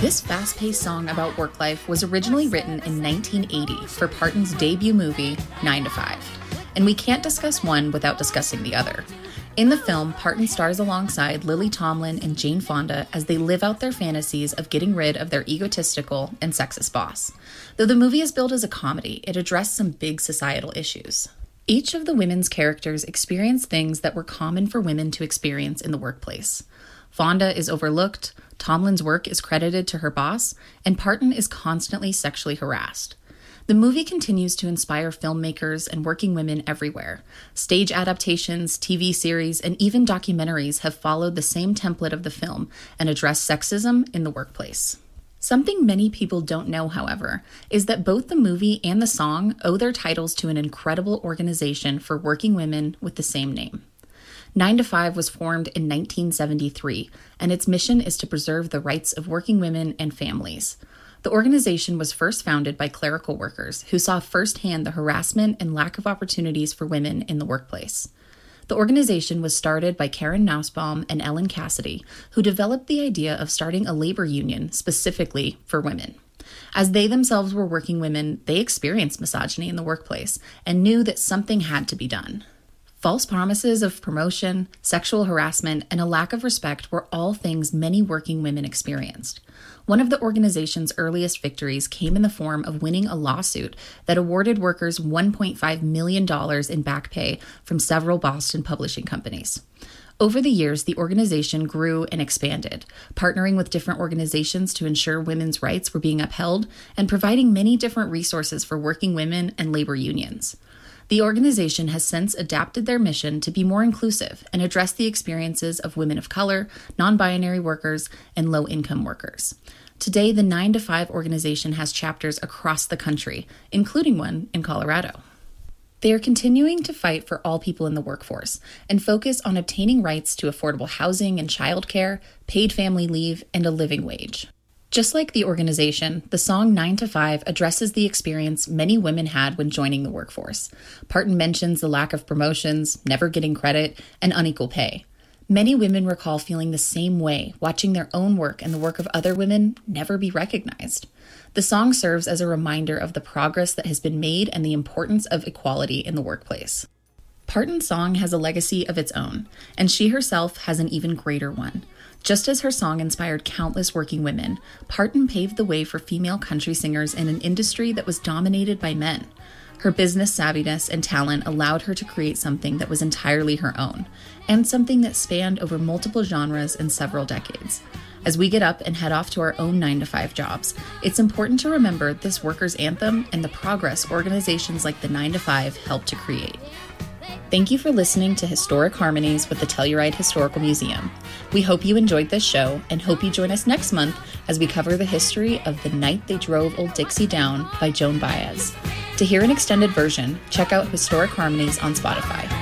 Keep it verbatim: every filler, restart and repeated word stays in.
This fast-paced song about work life was originally written in nineteen eighty for Parton's debut movie, nine to five, and we can't discuss one without discussing the other. In the film, Parton stars alongside Lily Tomlin and Jane Fonda as they live out their fantasies of getting rid of their egotistical and sexist boss. Though the movie is billed as a comedy, it addressed some big societal issues. Each of the women's characters experienced things that were common for women to experience in the workplace. Fonda is overlooked, Tomlin's work is credited to her boss, and Parton is constantly sexually harassed. The movie continues to inspire filmmakers and working women everywhere. Stage adaptations, T V series, and even documentaries have followed the same template of the film and addressed sexism in the workplace. Something many people don't know, however, is that both the movie and the song owe their titles to an incredible organization for working women with the same name. nine to five was formed in nineteen seventy-three, and its mission is to preserve the rights of working women and families. The organization was first founded by clerical workers who saw firsthand the harassment and lack of opportunities for women in the workplace. The organization was started by Karen Nussbaum and Ellen Cassidy, who developed the idea of starting a labor union specifically for women. As they themselves were working women, they experienced misogyny in the workplace and knew that something had to be done. False promises of promotion, sexual harassment, and a lack of respect were all things many working women experienced. One of the organization's earliest victories came in the form of winning a lawsuit that awarded workers one point five million dollars in back pay from several Boston publishing companies. Over the years, the organization grew and expanded, partnering with different organizations to ensure women's rights were being upheld and providing many different resources for working women and labor unions. The organization has since adapted their mission to be more inclusive and address the experiences of women of color, non-binary workers, and low-income workers. Today, the nine to five organization has chapters across the country, including one in Colorado. They are continuing to fight for all people in the workforce and focus on obtaining rights to affordable housing and childcare, paid family leave, and a living wage. Just like the organization, the song nine to five addresses the experience many women had when joining the workforce. Parton mentions the lack of promotions, never getting credit, and unequal pay. Many women recall feeling the same way, watching their own work and the work of other women never be recognized. The song serves as a reminder of the progress that has been made and the importance of equality in the workplace. Parton's song has a legacy of its own, and she herself has an even greater one. Just as her song inspired countless working women, Parton paved the way for female country singers in an industry that was dominated by men. Her business savviness and talent allowed her to create something that was entirely her own, and something that spanned over multiple genres and several decades. As we get up and head off to our own nine to five jobs, it's important to remember this workers' anthem and the progress organizations like the nine to five helped to create. Thank you for listening to Historic Harmonies with the Telluride Historical Museum. We hope you enjoyed this show and hope you join us next month as we cover the history of The Night They Drove Old Dixie Down by Joan Baez. To hear an extended version, check out Historic Harmonies on Spotify.